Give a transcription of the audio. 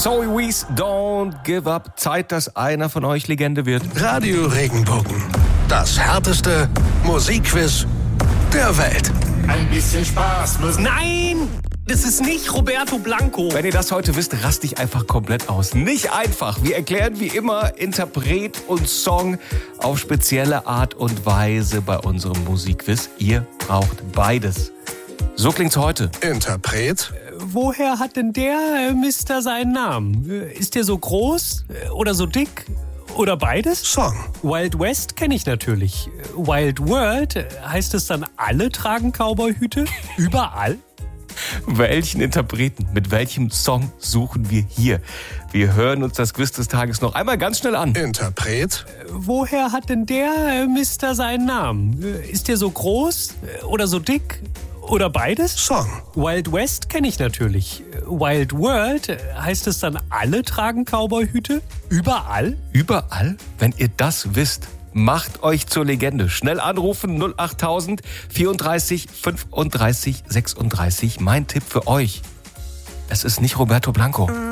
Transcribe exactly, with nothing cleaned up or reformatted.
Zoe Wees, Don't Give Up. Zeit, dass einer von euch Legende wird. Radio Regenbogen. Das härteste Musikquiz der Welt. Ein bisschen Spaß muss... Nein! Das ist nicht Roberto Blanco. Wenn ihr das heute wisst, rast dich einfach komplett aus. Nicht einfach. Wir erklären wie immer Interpret und Song auf spezielle Art und Weise bei unserem Musikquiz. Ihr braucht beides. So klingt's heute. Interpret. Woher hat denn der äh, Mister seinen Namen? Ist der so groß äh, oder so dick oder beides? Song. Wild West kenne ich natürlich. Wild World, äh, heißt es dann, alle tragen Cowboyhüte? Überall? Welchen Interpreten, mit welchem Song suchen wir hier? Wir hören uns das Quiz des Tages noch einmal ganz schnell an. Interpret. Woher hat denn der äh, Mister seinen Namen? Ist der so groß äh, oder so dick oder beides? Song. Wild West kenne ich natürlich. Wild World, äh, heißt es dann, alle tragen Cowboyhüte? Überall? Überall? Wenn ihr das wisst, macht euch zur Legende. Schnell anrufen, null achttausend vierunddreißig fünfunddreißig sechsunddreißig. Mein Tipp für euch: Es ist nicht Roberto Blanco.